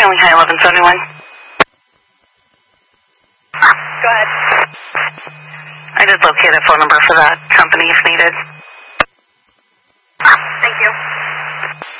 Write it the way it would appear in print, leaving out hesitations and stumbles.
Trailing High 1171. Go ahead. I did locate a phone number for that company if needed.